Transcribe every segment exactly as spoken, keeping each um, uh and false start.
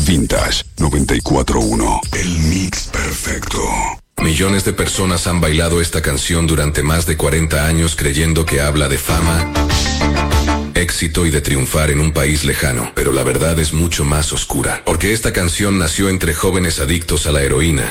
Vintage noventa y cuatro punto uno. El mix perfecto. Millones de personas han bailado esta canción durante más de cuarenta años creyendo que habla de fama, éxito y de triunfar en un país lejano, pero la verdad es mucho más oscura, porque esta canción nació entre jóvenes adictos a la heroína,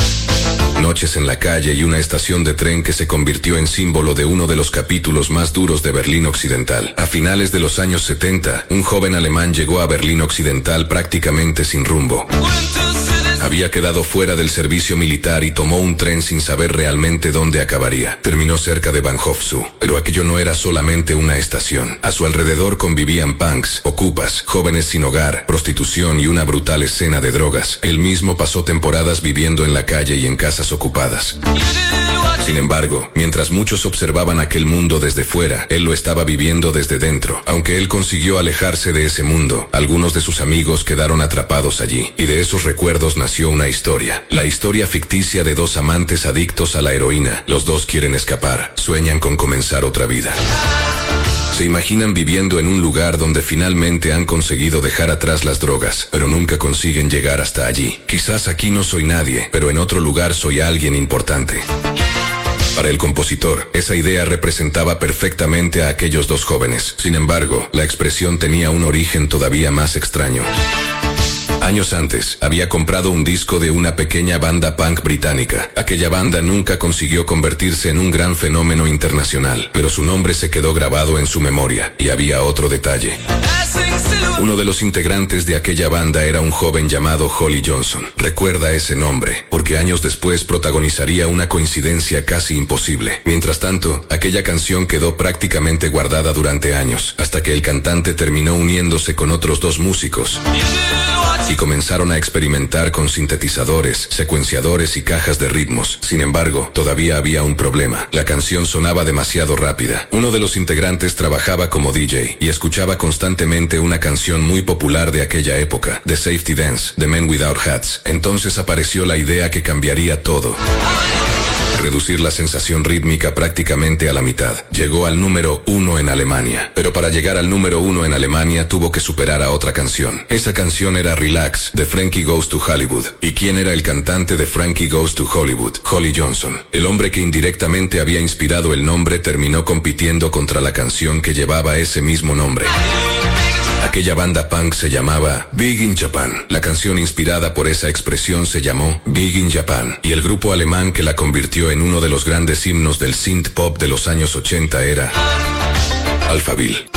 noches en la calle y una estación de tren que se convirtió en símbolo de uno de los capítulos más duros de Berlín Occidental. A finales de los años setenta, un joven alemán llegó a Berlín Occidental prácticamente sin rumbo. Había quedado fuera del servicio militar y tomó un tren sin saber realmente dónde acabaría. Terminó cerca de Bahnhof-Zoo, pero aquello no era solamente una estación. A su alrededor convivían punks, ocupas, jóvenes sin hogar, prostitución y una brutal escena de drogas. Él mismo pasó temporadas viviendo en la calle y en casas ocupadas. Sin embargo, mientras muchos observaban aquel mundo desde fuera, él lo estaba viviendo desde dentro. Aunque él consiguió alejarse de ese mundo, algunos de sus amigos quedaron atrapados allí, y de esos recuerdos nació una historia. La historia ficticia de dos amantes adictos a la heroína. Los dos quieren escapar, sueñan con comenzar otra vida. Se imaginan viviendo en un lugar donde finalmente han conseguido dejar atrás las drogas, pero nunca consiguen llegar hasta allí. Quizás aquí no soy nadie, pero en otro lugar soy alguien importante. Para el compositor, esa idea representaba perfectamente a aquellos dos jóvenes. Sin embargo, la expresión tenía un origen todavía más extraño. Años antes, había comprado un disco de una pequeña banda punk británica. Aquella banda nunca consiguió convertirse en un gran fenómeno internacional, pero su nombre se quedó grabado en su memoria, y había otro detalle. Uno de los integrantes de aquella banda era un joven llamado Holly Johnson. Recuerda ese nombre, porque años después protagonizaría una coincidencia casi imposible. Mientras tanto, aquella canción quedó prácticamente guardada durante años, hasta que el cantante terminó uniéndose con otros dos músicos y comenzaron a experimentar con sintetizadores, secuenciadores y cajas de ritmos. Sin embargo, todavía había un problema. La canción sonaba demasiado rápida. Uno de los integrantes trabajaba como D J y escuchaba constantemente una canción muy popular de aquella época, The Safety Dance, de Men Without Hats. Entonces apareció la idea que cambiaría todo. Reducir la sensación rítmica prácticamente a la mitad. Llegó al número uno en Alemania. Pero para llegar al número uno en Alemania tuvo que superar a otra canción. Esa canción era Relax, de Frankie Goes to Hollywood. ¿Y quién era el cantante de Frankie Goes to Hollywood? Holly Johnson. El hombre que indirectamente había inspirado el nombre terminó compitiendo contra la canción que llevaba ese mismo nombre. Aquella banda punk se llamaba Big in Japan. La canción inspirada por esa expresión se llamó Big in Japan, y el grupo alemán que la convirtió en uno de los grandes himnos del synth pop de los años ochenta era Alphaville.